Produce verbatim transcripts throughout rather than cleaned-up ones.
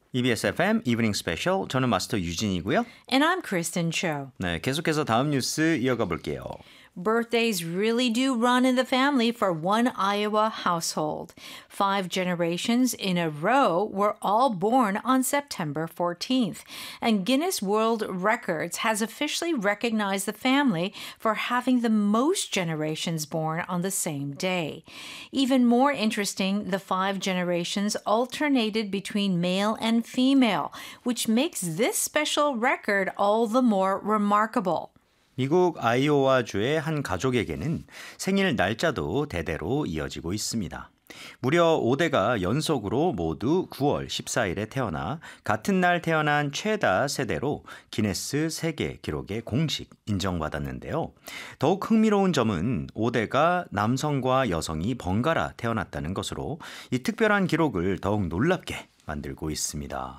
이비에스 에프엠 이브닝 스페셜 저는 마스터 유진이고요. And I'm Kristen Cho. 네, 계속해서 다음 뉴스 이어가 볼게요. Birthdays really do run in the family for one Iowa household. Five generations in a row were all born on September fourteenth. And Guinness World Records has officially recognized the family for having the most generations born on the same day. Even more interesting, the five generations alternated between male and female, which makes this special record all the more remarkable. 미국 아이오와주의 한 가족에게는 생일 날짜도 대대로 이어지고 있습니다. 무려 오 대가 연속으로 모두 구월 십사일에 태어나 같은 날 태어난 최다 세대로 기네스 세계 기록에 공식 인정받았는데요. 더욱 흥미로운 점은 오 대가 남성과 여성이 번갈아 태어났다는 것으로 이 특별한 기록을 더욱 놀랍게 만들고 있습니다.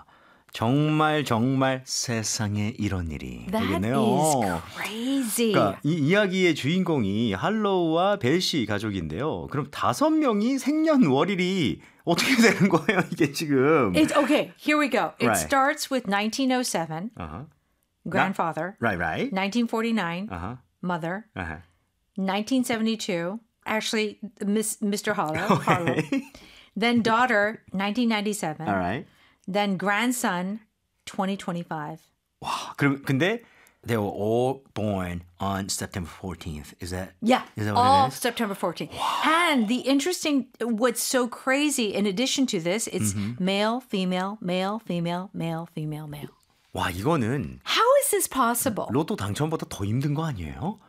정말 정말 세상에 이런 일이 되겠네요. That is crazy. 그러니까 이 이야기의 주인공이 할로우와 벨시 가족인데요. 그럼 다섯 명이 생년월일이 어떻게 되는 거예요, 이게 지금? It's okay. Here we go. It Right. starts with nineteen oh seven, Uh-huh. grandfather. Right, right. nineteen forty-nine, Uh-huh. mother. Uh-huh. nineteen seventy-two, actually, Miss, Mister Harlow. Harlow. Then daughter, nineteen ninety-seven. All right. Then grandson, twenty twenty-five. 와, 그럼 근데 they were all born on September fourteenth. Is that Yeah, Is that what all it is? September fourteenth. And the interesting, what's so crazy, in addition to this, it's Mm-hmm. male, female, male, female, male, female, male. 와, 이거는 How is this possible? 로또 당첨보다 더 힘든 거 아니에요?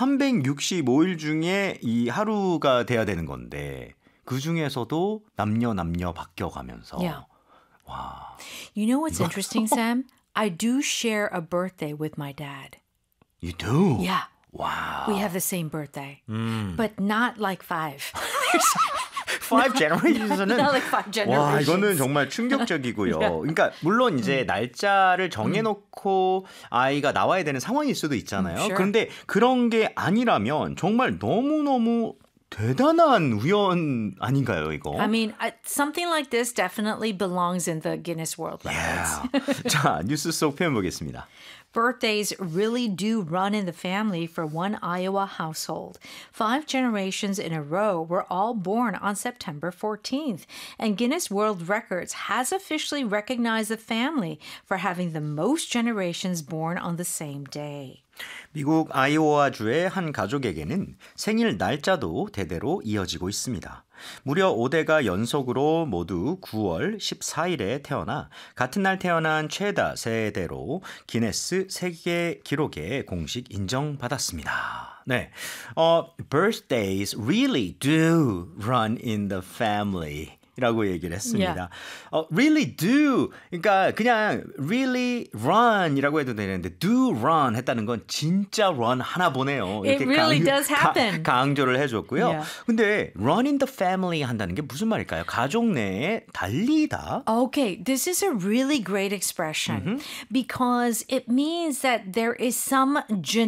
삼백육십오일 중에 이 하루가 돼야 되는 건데 그 중에서도 남녀 남녀 바뀌어가면서 Yeah. 와. You know what's interesting, Sam? I do share a birthday with my dad. You do? Yeah. wow. We have the same birthday, but not like five. Five generations는 Not like five 와, generations. 이거는 정말 충격적이고요. 그러니까 물론 이제 날짜를 정해놓고 아이가 나와야 되는 상황일 수도 있잖아요. Sure. 그런데 그런 게 아니라면 정말 너무너무 대단한 우연 아닌가요, 이거? I mean, uh, something like this definitely belongs in the Guinness World Records. Yeah. 자, 뉴스 속 표현 보겠습니다. Birthdays really do run in the family for one Iowa household. Five generations in a row were all born on September fourteenth, and Guinness World Records has officially recognized the family for having the most generations born on the same day. 미국 아이오와주의 한 가족에게는 생일 날짜도 대대로 이어지고 있습니다. 무려 오 대가 연속으로 모두 구월 십사일에 태어나 같은 날 태어난 최다 세대로 기네스 세계 기록에 공식 인정받았습니다. 네, 어, birthdays really do run in the family. 라고 얘기를 했습니다. Yeah. 어, really do. 그러니까 그냥 really run이라고 해도 되는데 do run 했다는 건 진짜 run 하나 보네요. It really does happen. 가, 강조를 해줬고요. Yeah. 근데 run in the family 한다는 게 무슨 말일까요? 가족 내에 달리다. Okay, this is a really great expression because it means that there is some genetic